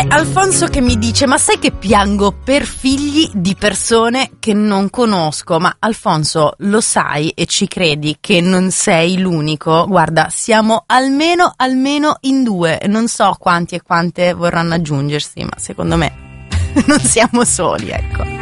È Alfonso che mi dice: ma sai che piango per figli di persone che non conosco? Ma Alfonso, lo sai e ci credi che non sei l'unico? Guarda, siamo almeno in 2, non so quanti e quante vorranno aggiungersi, ma secondo me non siamo soli, ecco.